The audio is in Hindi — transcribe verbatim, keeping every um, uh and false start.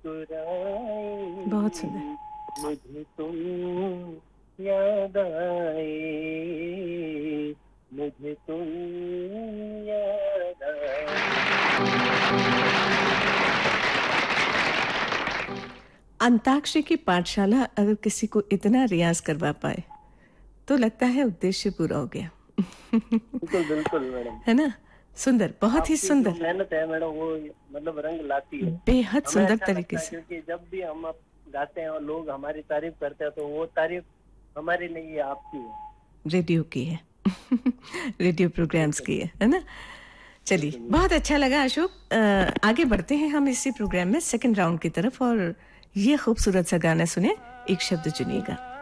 मुस्कुराए, बहुत सुंदर। मुझे तुम याद आए, मुझे तुम याद आए। अंताक्षरी की पाठशाला अगर किसी को इतना रियाज करवा पाए तो लगता है उद्देश्य पूरा हो गया। बिल्कुल बिल्कुल मैडम। है ना? सुंदर, बहुत ही आपकी जो सुंदर। मेहनत है मैडम वो मतलब रंग लाती है। बेहद हमें सुंदर अच्छा तरीके लगता है से। क्योंकि जब भी हम आप गाते हैं और लोग हमारी तारीफ करते हैं तो वो तारीफ हमारी नहीं है, आपकी है। रेडियो की है। रेडियो प्रोग्राम्स बिल्कुल की है, है ना? चलिए, बिल्कुल बहुत बिल्कुल। अच्छा लगा अशोक। अ, आगे बढ़ते हैं हम इसी प्रोग्राम में सेकंड राउंड की तरफ और ये खूबसूरत सा गाना सुने, एक शब्द चुनिएगा।